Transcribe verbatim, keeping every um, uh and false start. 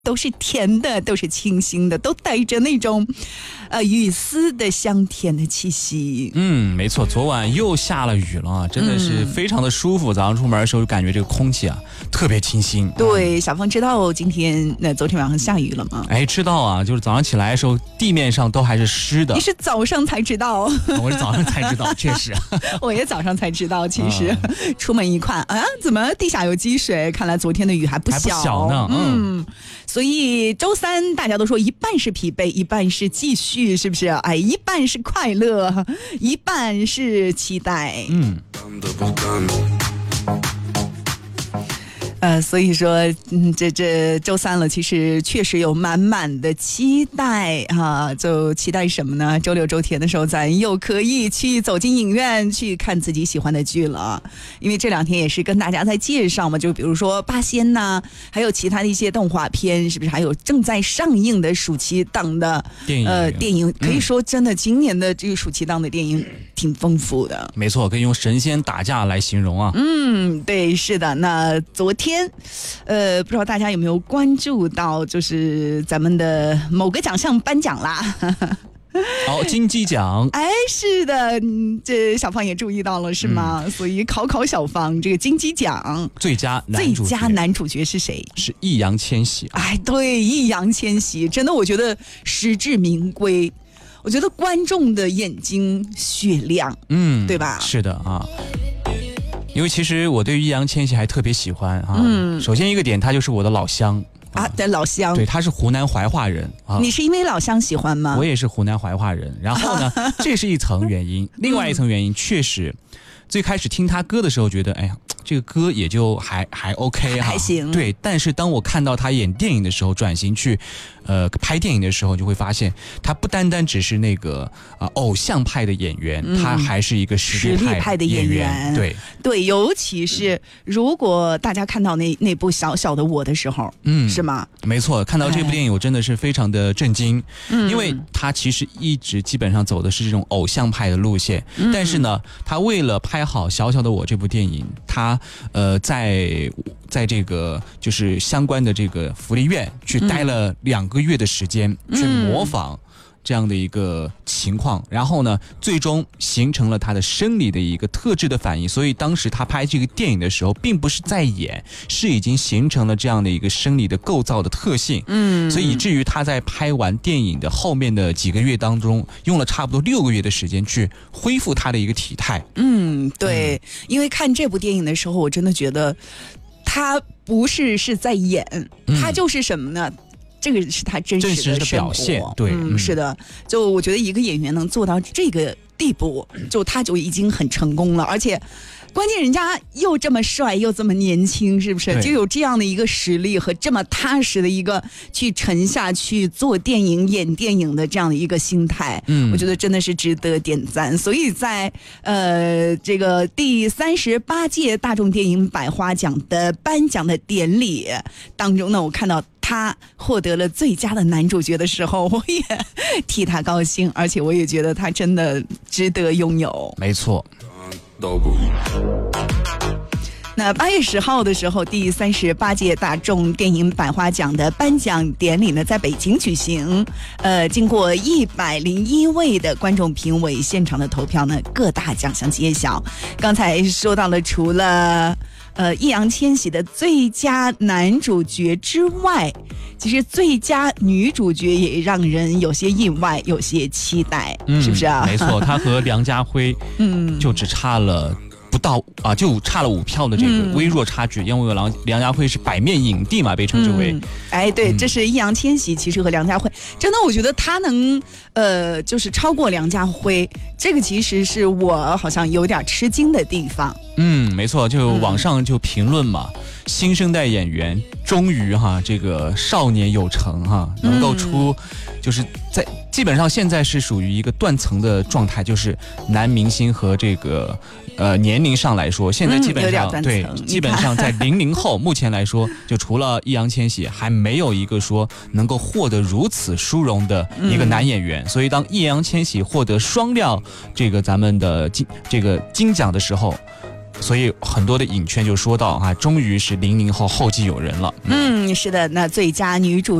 都是甜的，都是清新的，都带着那种呃雨丝的香甜的气息。 嗯，没错，昨晚又下了雨了，真的是非常的舒服。嗯、早上出门的时候就感觉这个空气啊特别清新。 对，小芳知道今天那、呃、昨天晚上下雨了吗？ 哎，知道啊，就是早上起来的时候地面上都还是湿的。 你是早上才知道？ 我是早上才知道，确实。 我也早上才知道，其实、嗯、出门一看啊，怎么地下有积水？看来昨天的雨还不小， 还不小呢。嗯。 嗯，所以周三大家都说一半是疲惫，一半是继续，是不是？哎，一半是快乐，一半是期待。 嗯。 呃，所以说，嗯，这这周三了，其实确实有满满的期待哈、啊，就期待什么呢？周六周天的时候，咱又可以去走进影院去看自己喜欢的剧了。因为这两天也是跟大家在介绍嘛，就比如说八仙呐，还有其他的一些动画片，是不是？还有正在上映的暑期档的电影， 呃，电影可以说真的，今年的这个暑期档的电影挺丰富的。 没错，可以用神仙打架来形容啊。 嗯，对，是的。那昨天。呃，不知道大家有没有关注到，就是咱们的某个奖项颁奖啦。 哦，金鸡奖。 哎，是的，这小芳也注意到了，是吗？嗯、所以考考小芳，这个金鸡奖最佳男主角最佳男主角是谁？ 是易烊千玺。 哎，对，易烊千玺，真的，我觉得实至名归。我觉得观众的眼睛雪亮， 嗯， 对吧？ 是的啊。因为其实我对易烊千玺还特别喜欢啊。嗯，首先一个点，他就是我的老乡啊，的老乡。 对，他是湖南怀化人啊。 你是因为老乡喜欢吗？ 我也是湖南怀化人。然后呢，这是一层原因，另外一层原因确实，最开始听他歌的时候觉得，哎呀，这个歌也就还还 OK 哈、啊， 还行。 对，但是当我看到他演电影的时候，转型去呃拍电影的时候，就会发现他不单单只是那个啊、呃、偶像派的演员、嗯，他还是一个实力派, 实力派的演员。 演员对对，尤其是如果大家看到那那部小小的我的时候，嗯，是吗？ 没错，看到这部电影我真的是非常的震惊， 嗯， 因为他其实一直基本上走的是这种偶像派的路线，嗯、但是呢，他为了拍好小小的我这部电影，他呃在在这个就是相关的这个福利院去待了两个月的时间，嗯、去模仿这样的一个情况，然后呢，最终形成了他的生理的一个特质的反应。所以当时他拍这个电影的时候，并不是在演，是已经形成了这样的一个生理的构造的特性。嗯，所以以至于他在拍完电影的后面的几个月当中，用了差不多六个月的时间去恢复他的一个体态。 嗯，对，嗯、因为看这部电影的时候，我真的觉得他不是是在演，嗯、他就是什么呢？这个是他真实的真实的表现，对， 嗯，是的。就我觉得一个演员能做到这个地步，就他就已经很成功了，而且关键人家又这么帅又这么年轻，是不是？就有这样的一个实力和这么踏实的一个去沉下去做电影演电影的这样的一个心态，嗯，我觉得真的是值得点赞。所以在呃这个第三十八届大众电影百花奖的颁奖的典礼当中呢，我看到他获得了最佳的男主角的时候，我也替他高兴，而且我也觉得他真的值得拥有。 没错。 那八月十号的时候，第三十八届大众电影百花奖的颁奖典礼呢，在北京举行。呃，经过一百零一位的观众评委现场的投票呢，各大奖项揭晓。刚才说到了，除了呃，易烊千玺的最佳男主角之外，其实最佳女主角也让人有些意外，有些期待，嗯、是不是啊？ 没错，他和梁家辉，嗯，就只差了不到啊，就差了五票的这个微弱差距，嗯、因为梁梁家辉是百面影帝嘛，被称之为。嗯、 哎，对，嗯、这是易烊千玺，其实和梁家辉，真的，我觉得他能呃，就是超过梁家辉，这个其实是我好像有点吃惊的地方。 嗯，没错，就网上就评论嘛，嗯、新生代演员终于哈这个少年有成哈，能够出，就是在基本上现在是属于一个断层的状态，就是男明星和这个呃年龄上来说，现在基本上、嗯、对，基本上在零零后目前来说，就除了易烊千玺，还没有一个说能够获得如此殊荣的一个男演员。嗯、所以当易烊千玺获得双料这个咱们的金这个金奖的时候， 所以很多的影圈就说到啊，终于是零零后后继有人了。 嗯，是的，那最佳女主